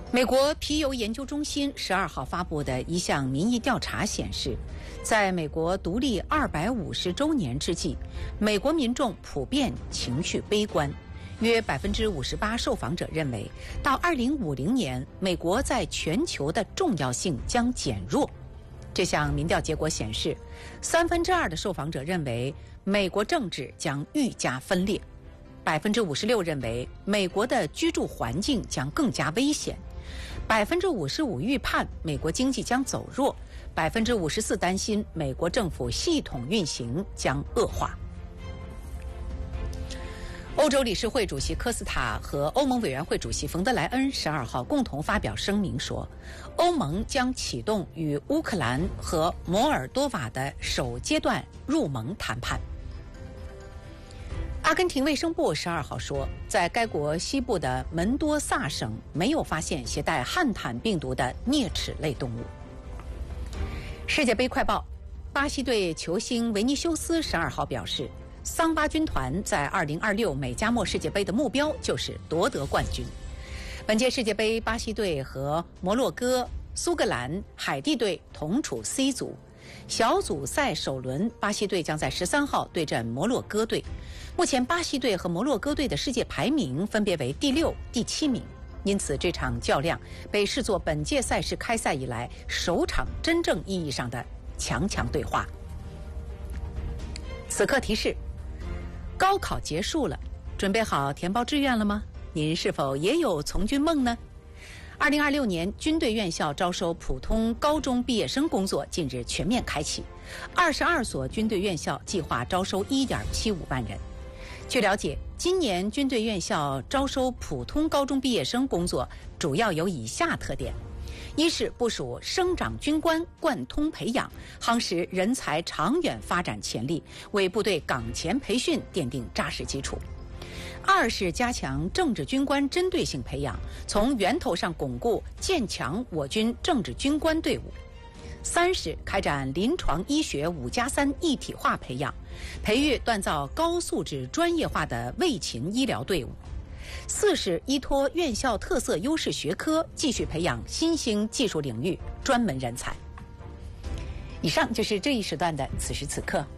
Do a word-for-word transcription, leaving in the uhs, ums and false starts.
美国皮尤研究中心十二号发布的一项民意调查显示，在美国独立二百五十周年之际，美国民众普遍情绪悲观。约百分之五十八受访者认为，到二零五零年，美国在全球的重要性将减弱。这项民调结果显示，三分之二的受访者认为美国政治将愈加分裂，百分之五十六认为美国的居住环境将更加危险，百分之五十五预判美国经济将走弱，百分之五十四担心美国政府系统运行将恶化。欧洲理事会主席科斯塔和欧盟委员会主席冯德莱恩十二号共同发表声明说，欧盟将启动与乌克兰和摩尔多瓦的首阶段入盟谈判。阿根廷卫生部十二号说，在该国西部的门多萨省没有发现携带汉坦病毒的啮齿类动物。世界杯快报，巴西队球星维尼修斯十二号表示，桑巴军团在二零二六美加墨世界杯的目标就是夺得冠军。本届世界杯，巴西队和摩洛哥、苏格兰、海地队同处 C 组。小组赛首轮，巴西队将在十三号对阵摩洛哥队。目前，巴西队和摩洛哥队的世界排名分别为第六、第七名，因此这场较量被视作本届赛事开赛以来首场真正意义上的强强对话。此刻提示：高考结束了，准备好填报志愿了吗？您是否也有从军梦呢？二零二六年军队院校招收普通高中毕业生工作近日全面开启，二十二所军队院校计划招收 一点七五万人。据了解，今年军队院校招收普通高中毕业生工作主要有以下特点：一是部署生长军官，贯通培养，夯实人才长远发展潜力，为部队岗前培训奠定扎实基础；二是加强政治军官针对性培养，从源头上巩固建强我军政治军官队伍；三是开展临床医学五加三一体化培养，培育锻造高素质专业化的卫勤医疗队伍；四是依托院校特色优势学科，继续培养新兴技术领域专门人才。以上就是这一时段的此时此刻。